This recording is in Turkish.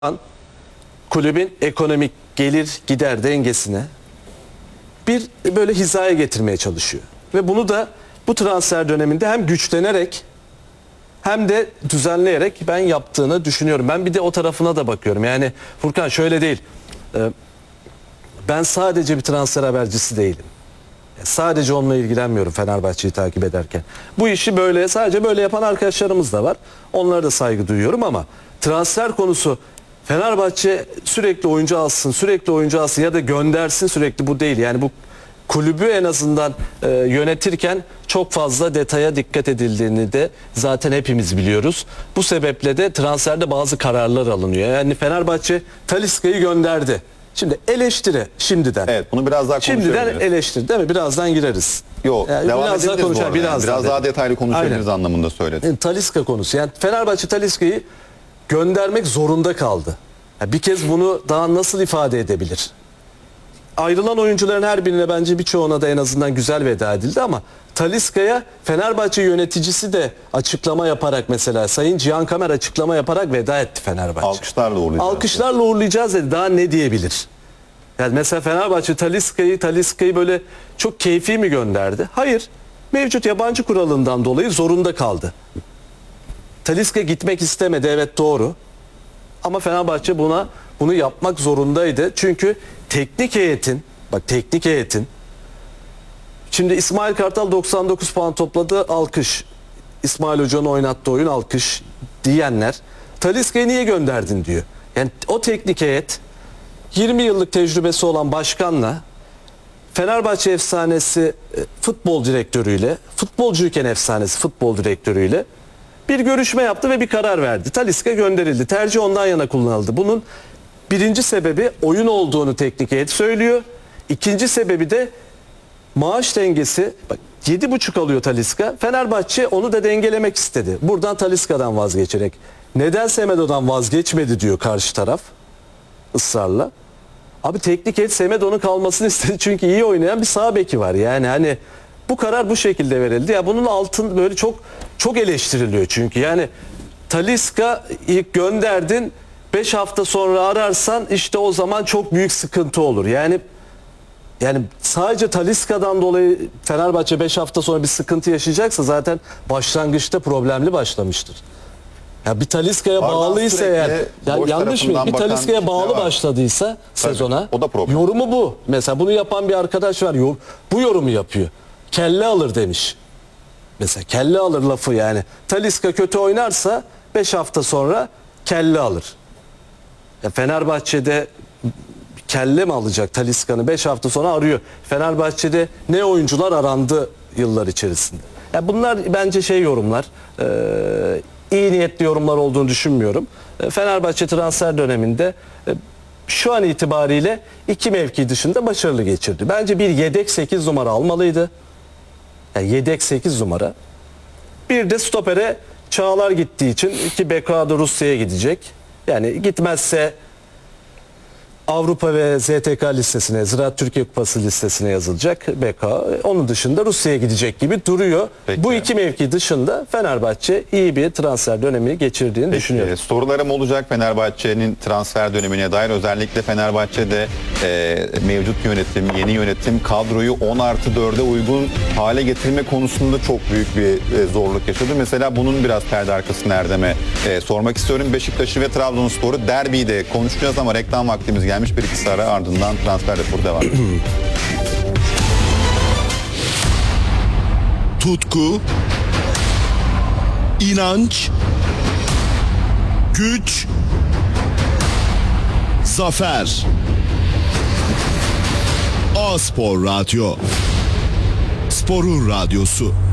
an kulübün ekonomik gelir gider dengesine bir böyle hizaya getirmeye çalışıyor. Ve bunu da bu transfer döneminde hem güçlenerek hem de düzenleyerek ben yaptığını düşünüyorum. Ben bir de o tarafına da bakıyorum. Yani Furkan şöyle değil. Ben sadece bir transfer habercisi değilim. Sadece onunla ilgilenmiyorum Fenerbahçe'yi takip ederken. Bu işi böyle sadece böyle yapan arkadaşlarımız da var. Onlara da saygı duyuyorum ama transfer konusu Fenerbahçe sürekli oyuncu alsın, sürekli oyuncu alsın ya da göndersin sürekli bu değil. Yani bu kulübü en azından yönetirken çok fazla detaya dikkat edildiğini de zaten hepimiz biliyoruz. Bu sebeple de transferde bazı kararlar alınıyor. Yani Fenerbahçe Talisca'yı gönderdi. Şimdi eleştiri şimdiden. Evet, bunu biraz daha konuşabiliriz. Şimdiden eleştiri değil mi? Birazdan gireriz. Yok, yani devam biraz daha edebiliriz bu arada. biraz daha detaylı konuşabiliriz anlamında söyledim. Yani Talisca konusu. Yani Fenerbahçe Talisca'yı göndermek zorunda kaldı. Yani bir kez bunu daha nasıl ifade edebilir? Ayrılan oyuncuların her birine bence birçoğuna da en azından güzel veda edildi ama Talisca'ya Fenerbahçe yöneticisi de açıklama yaparak mesela Sayın Cihan Kamer açıklama yaparak veda etti Fenerbahçe. Alkışlarla uğurlayacağız. Alkışlarla uğurlayacağız dedi. Daha ne diyebilir? Yani mesela Fenerbahçe Talisca'yı böyle çok keyfi mi gönderdi? Hayır. Mevcut yabancı kuralından dolayı zorunda kaldı. Talisca gitmek istemedi, evet doğru. Ama Fenerbahçe bunu yapmak zorundaydı. Çünkü teknik heyetin şimdi İsmail Kartal 99 puan topladı, alkış. İsmail Hoca'nın oynattığı oyun alkış diyenler Talisca'yı niye gönderdin diyor. Yani o teknik heyet 20 yıllık tecrübesi olan başkanla Fenerbahçe efsanesi futbol direktörüyle, futbolcuyken efsanesi futbol direktörüyle bir görüşme yaptı ve bir karar verdi. Talisca gönderildi. Tercih ondan yana kullanıldı. Bunun birinci sebebi oyun olduğunu teknik heyet söylüyor. İkinci sebebi de maaş dengesi. Bak 7,5 alıyor Talisca. Fenerbahçe onu da dengelemek istedi. Buradan Talisca'dan vazgeçerek. Neden Semedo'dan vazgeçmedi diyor karşı taraf ısrarla. Abi teknik heyet Semedo'nun kalmasını istedi çünkü iyi oynayan bir sağ beki var. Yani hani bu karar bu şekilde verildi. Ya bunun altın böyle çok eleştiriliyor çünkü. Yani Talisca ilk gönderdin 5 hafta sonra ararsan işte o zaman çok büyük sıkıntı olur. Yani sadece Talisca'dan dolayı Fenerbahçe 5 hafta sonra bir sıkıntı yaşayacaksa zaten başlangıçta problemli başlamıştır. Ya bir Talisca'ya bağlıysa eğer yanlış mı? Bir Talisca'ya bağlı başladıysa sezona o da problem. Yorumu bu. Mesela bunu yapan bir arkadaş var. Bu yorumu yapıyor. Kelle alır demiş. Mesela kelle alır lafı yani. Talisca kötü oynarsa 5 hafta sonra kelle alır. Ya Fenerbahçe'de kelle mi alacak Talisca'nı 5 hafta sonra arıyor. Fenerbahçe'de ne oyuncular arandı yıllar içerisinde. Ya bunlar bence yorumlar. İyi niyetli yorumlar olduğunu düşünmüyorum. Fenerbahçe transfer döneminde şu an itibariyle 2 mevki dışında başarılı geçirdi. Bence bir yedek 8 numara almalıydı. Yani yedek 8 numara. Bir de stopere Çağlar gittiği için ki Beka da Rusya'ya gidecek. Yani gitmezse Avrupa ve ZTK listesine, Ziraat Türkiye Kupası listesine yazılacak Beka. Onun dışında Rusya'ya gidecek gibi duruyor. Peki. Bu iki mevki dışında Fenerbahçe iyi bir transfer dönemi geçirdiğini düşünüyorum. Sorularım olacak Fenerbahçe'nin transfer dönemine dair. Özellikle Fenerbahçe'de mevcut yönetim, yeni yönetim kadroyu 10+4'e uygun hale getirme konusunda çok büyük bir zorluk yaşadı. Mesela bunun biraz perde arkasını Erdem'e sormak istiyorum. Beşiktaş'ı ve Trabzonspor'u derbiyi de konuşacağız ama reklam vaktimiz gelmiş. Bir iki ara ardından transfer raporu devam ediyor. Tutku, inanç, güç, zafer. A-Spor Radyo. Sporun radyosu.